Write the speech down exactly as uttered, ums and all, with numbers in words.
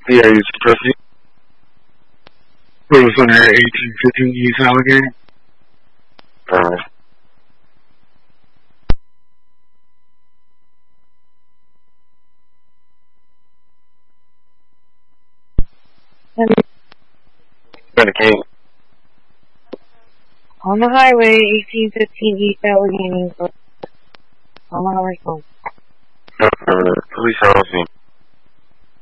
Yeah, you proceed. What was on there, eighteen fifteen East Allegheny? Alright. Been a king. On the highway, eighteen fifteen East Allegheny. On my way home. Police housing.